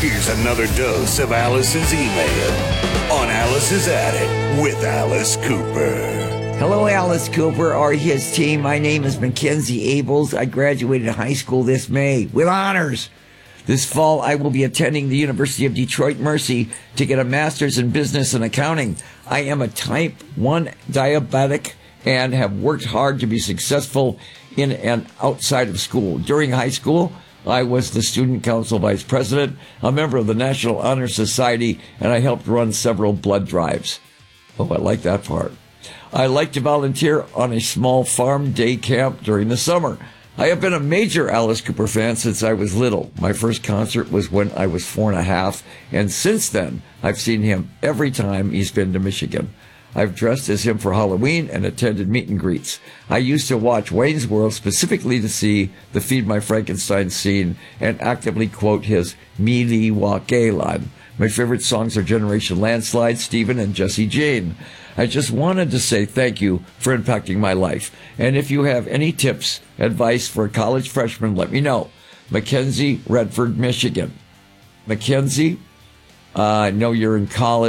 Here's another dose of Alice's email on Alice's Attic with Alice Cooper. Hello, Alice Cooper, or his team. My name is Mackenzie Abels. I graduated high school this May with honors. This fall, I will be attending the University of Detroit Mercy to get a master's in business and accounting. I am a type 1 diabetic and have worked hard to be successful in and outside of school. During high school, I was the student council vice president, a member of the National Honor Society, and I helped run several blood drives. Oh, I like that part. I like to volunteer on a small farm day camp during the summer. I have been a major Alice Cooper fan since I was little. My first concert was when I was 4.5, and since then, I've seen him every time he's been to Michigan. I've dressed as him for Halloween and attended meet and greets. I used to watch Wayne's World specifically to see the Feed My Frankenstein scene and actively quote his Mealy Wake line. My favorite songs are Generation Landslide, Stephen, and Jessie Jane. I just wanted to say thank you for impacting my life. And if you have any tips, advice for a college freshman, let me know. Mackenzie, Redford, Michigan. Mackenzie, I know you're in college.